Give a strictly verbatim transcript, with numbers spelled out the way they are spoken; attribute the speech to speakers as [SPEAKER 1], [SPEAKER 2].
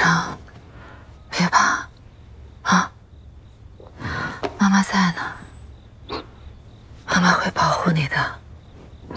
[SPEAKER 1] 伤，别怕，啊，妈妈在呢，妈妈会保护你的。